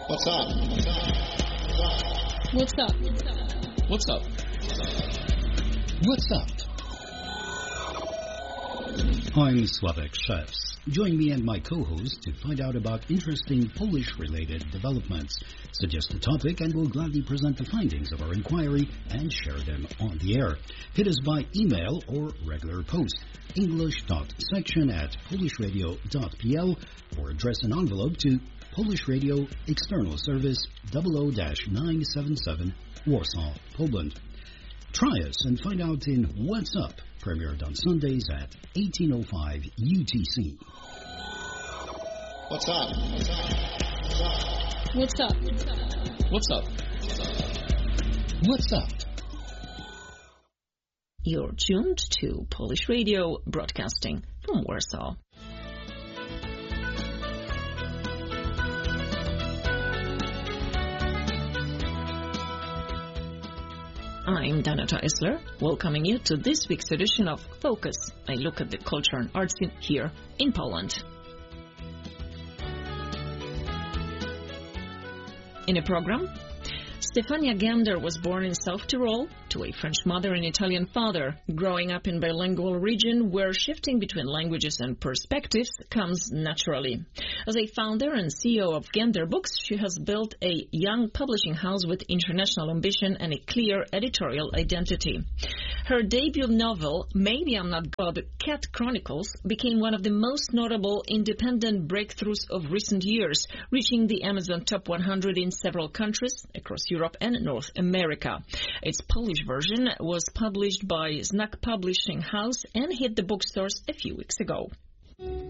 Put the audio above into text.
What's up? What's up? What's up? What's up? I'm Sławek Szewc. Join me and my co-host to find out about interesting Polish-related developments. Suggest a topic and we'll gladly present the findings of our inquiry and share them on the air. Hit us by email or regular post, english.section@polishradio.pl, or address an envelope to Polish Radio External Service 00-977 Warsaw, Poland. Try us and find out in What's Up, premiered on Sundays at 18:05 UTC. What's up? What's up? What's up? What's up? You're tuned to Polish Radio, broadcasting from Warsaw. I'm Danuta Isler, welcoming you to this week's edition of Focus, a look at the culture and arts scene here in Poland. In a program, Stefania Gander was born in South Tyrol to a French mother and Italian father, growing up in a bilingual region where shifting between languages and perspectives comes naturally. As a founder and CEO of Gander Books, she has built a young publishing house with international ambition and a clear editorial identity. Her debut novel, Maybe I'm Not God, Cat Chronicles, became one of the most notable independent breakthroughs of recent years, reaching the Amazon Top 100 in several countries across Europe and North America. Its Polish version was published by Znak Publishing House and hit the bookstores a few weeks ago.